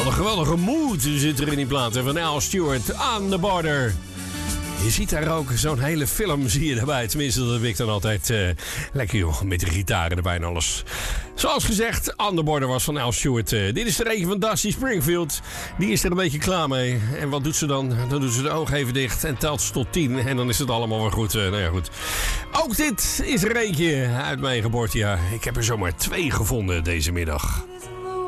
Wat een geweldige mood zit er in die plaat van Al Stewart, On the Border. Je ziet daar ook zo'n hele film, zie je daarbij. Tenminste, dat heb ik dan altijd lekker joh, met de gitaren erbij en alles. Zoals gezegd, On the Border was van Al Stewart. Dit is er eentje van Dusty Springfield. Die is er een beetje klaar mee. En wat doet ze dan? Dan doet ze de ogen even dicht en telt ze tot 10. En dan is het allemaal weer goed. Nou ja, goed. Ook dit is er eentje uit mijn geboortejaar. Ik heb er zomaar 2 gevonden deze middag.